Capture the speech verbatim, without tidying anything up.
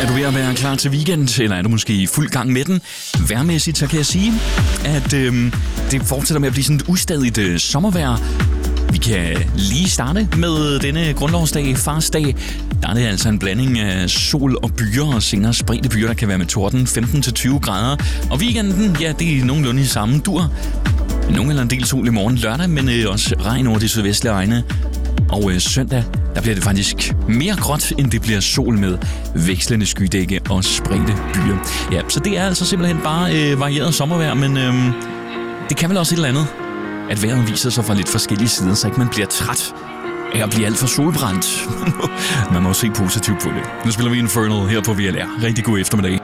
du ved at være klar til weekend, eller er du måske i fuld gang med den? Vejrmæssigt, så kan jeg sige, at øh, det fortsætter med at blive sådan et ustadigt øh, sommervejr. Vi kan lige starte med denne grundlovsdag, farsdag. Der er det altså en blanding af sol og byer, og senere spredte byer, der kan være med torden femten til tyve grader. Og weekenden, ja, det er nogenlunde i samme dur. Nogle eller en del sol i morgen lørdag, men øh, også regn over de sydvestlige egne. Og øh, søndag, der bliver det faktisk mere gråt, end det bliver sol med vekslende skydække og spredte byer. Ja, så det er altså simpelthen bare øh, varieret sommervejr, men øh, det kan vel også et eller andet, at vejret viser sig fra lidt forskellige sider, så ikke man bliver træt af at blive alt for solbrændt. Man må se positivt på det. Nu spiller vi Infernal her på V L R. Rigtig god eftermiddag.